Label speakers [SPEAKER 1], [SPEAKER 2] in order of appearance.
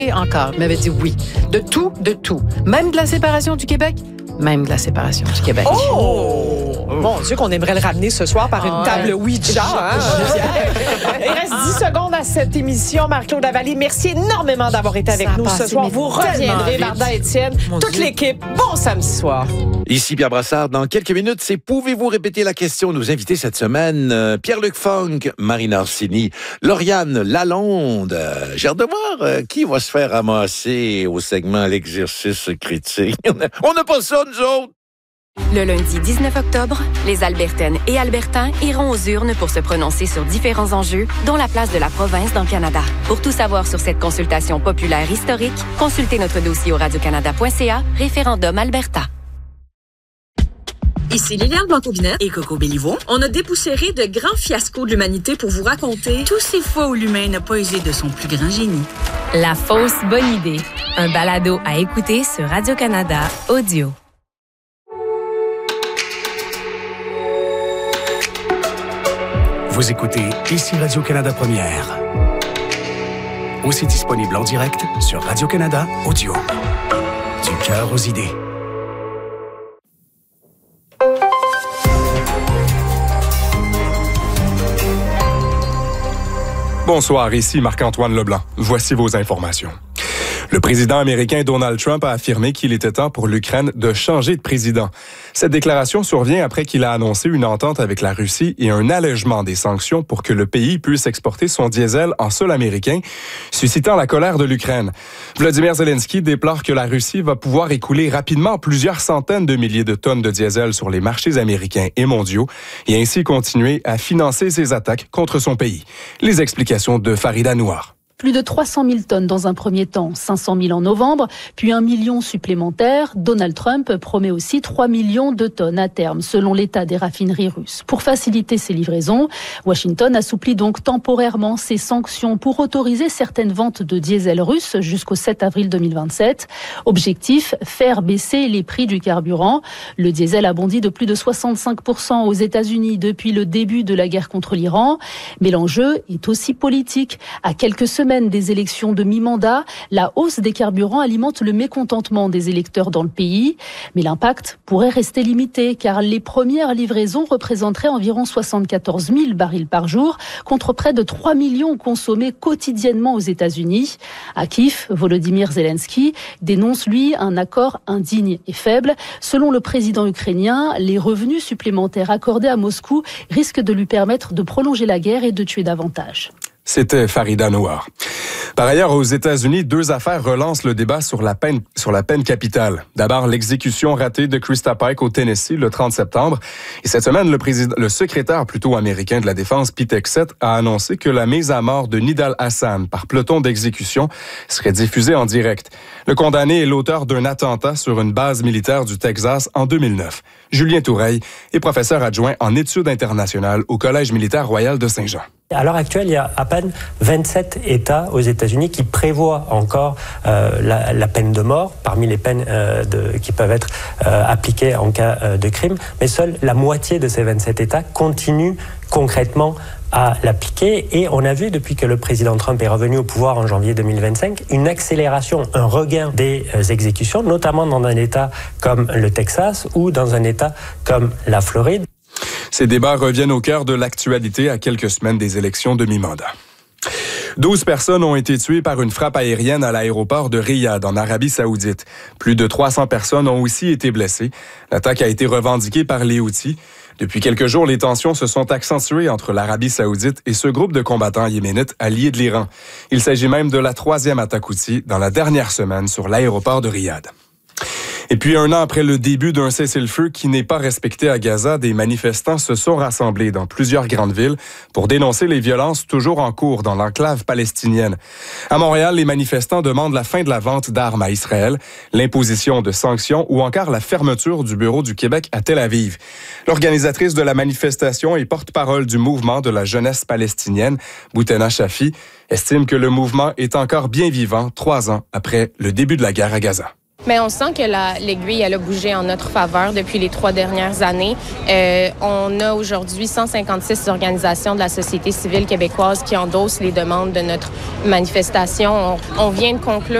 [SPEAKER 1] Et encore, il m'avait dit oui. De tout. Même de la séparation du Québec. Même de la séparation du Québec.
[SPEAKER 2] Oh! Mon Dieu, qu'on aimerait le ramener ce soir par une table Ouija. Hein? Il reste 10 secondes à cette émission. Marc-Claude Lavallée, merci énormément d'avoir été avec nous ce soir. Vous reviendrez, Varda Étienne, toute l'équipe. Bon samedi soir.
[SPEAKER 3] Ici Pierre Brassard. Dans quelques minutes, c'est pouvez-vous répéter la question? Nos invités cette semaine, Pierre-Luc Funk, Marine Orsini, Lauriane Lalonde. J'ai hâte de voir qui va se faire ramasser au segment L'exercice critique. On n'a pas ça, nous autres!
[SPEAKER 4] Le lundi 19 octobre, les Albertaines et Albertains iront aux urnes pour se prononcer sur différents enjeux, dont la place de la province dans le Canada. Pour tout savoir sur cette consultation populaire historique, consultez notre dossier au radiocanada.ca, référendum Alberta.
[SPEAKER 5] Ici Liliane Blanco-Binette et Coco Béliveau. On a dépoussiéré de grands fiascos de l'humanité pour vous raconter
[SPEAKER 6] tous ces fois où l'humain n'a pas usé de son plus grand génie.
[SPEAKER 7] La fausse bonne idée. Un balado à écouter sur Radio-Canada Audio.
[SPEAKER 8] Vous écoutez ici Radio-Canada Première. Aussi disponible en direct sur Radio-Canada Audio. Du cœur aux idées.
[SPEAKER 9] Bonsoir, ici Marc-Antoine Leblanc. Voici vos informations. Le président américain Donald Trump a affirmé qu'il était temps pour l'Ukraine de changer de président. Cette déclaration survient après qu'il a annoncé une entente avec la Russie et un allègement des sanctions pour que le pays puisse exporter son diesel en sol américain, suscitant la colère de l'Ukraine. Volodymyr Zelensky déplore que la Russie va pouvoir écouler rapidement plusieurs centaines de milliers de tonnes de diesel sur les marchés américains et mondiaux et ainsi continuer à financer ses attaques contre son pays. Les explications de Farida Nouar.
[SPEAKER 10] Plus de 300 000 tonnes dans un premier temps, 500 000 en novembre, puis 1 million supplémentaires. Donald Trump promet aussi 3 millions de tonnes à terme, selon l'état des raffineries russes. Pour faciliter ces livraisons, Washington assouplit donc temporairement ses sanctions pour autoriser certaines ventes de diesel russe jusqu'au 7 avril 2027. Objectif, faire baisser les prix du carburant. Le diesel a bondi de plus de 65% aux États-Unis depuis le début de la guerre contre l'Iran. Mais l'enjeu est aussi politique. À quelques semaines des élections de mi-mandat, la hausse des carburants alimente le mécontentement des électeurs dans le pays. Mais l'impact pourrait rester limité car les premières livraisons représenteraient environ 74 000 barils par jour contre près de 3 millions consommés quotidiennement aux États-Unis. À Kiev, Volodymyr Zelensky dénonce, lui, un accord indigne et faible. Selon le président ukrainien, les revenus supplémentaires accordés à Moscou risquent de lui permettre de prolonger la guerre et de tuer davantage.
[SPEAKER 9] C'était Farida Nouar. Par ailleurs, aux États-Unis, 2 affaires relancent le débat sur la peine capitale. D'abord, l'exécution ratée de Krista Pike au Tennessee le 30 septembre. Et cette semaine, le secrétaire américain de la Défense, Pete Hegseth, a annoncé que la mise à mort de Nidal Hassan par peloton d'exécution serait diffusée en direct. Le condamné est l'auteur d'un attentat sur une base militaire du Texas en 2009. Julien Toureille est professeur adjoint en études internationales au Collège militaire royal de Saint-Jean.
[SPEAKER 11] À l'heure actuelle, il y a à peine 27 États aux États-Unis qui prévoient encore la peine de mort parmi les peines qui peuvent être appliquées en cas de crime. Mais seule la moitié de ces 27 États continuent concrètement à l'appliquer. Et on a vu, depuis que le président Trump est revenu au pouvoir en janvier 2025, une accélération, un regain des exécutions, notamment dans un État comme le Texas ou dans un État comme la Floride.
[SPEAKER 9] Ces débats reviennent au cœur de l'actualité à quelques semaines des élections de mi-mandat. 12 personnes ont été tuées par une frappe aérienne à l'aéroport de Riyad, en Arabie Saoudite. Plus de 300 personnes ont aussi été blessées. L'attaque a été revendiquée par les Houthis. Depuis quelques jours, les tensions se sont accentuées entre l'Arabie Saoudite et ce groupe de combattants yéménites alliés de l'Iran. Il s'agit même de la 3e attaque Houthi dans la dernière semaine sur l'aéroport de Riyad. Et puis, 1 an après le début d'un cessez-le-feu qui n'est pas respecté à Gaza, des manifestants se sont rassemblés dans plusieurs grandes villes pour dénoncer les violences toujours en cours dans l'enclave palestinienne. À Montréal, les manifestants demandent la fin de la vente d'armes à Israël, l'imposition de sanctions ou encore la fermeture du bureau du Québec à Tel Aviv. L'organisatrice de la manifestation et porte-parole du mouvement de la jeunesse palestinienne, Boutena Shafi, estime que le mouvement est encore bien vivant 3 ans après le début de la guerre à Gaza.
[SPEAKER 12] Mais on sent que l'aiguille, elle a bougé en notre faveur depuis les 3 dernières années. On a aujourd'hui 156 organisations de la société civile québécoise qui endossent les demandes de notre manifestation. On vient de conclure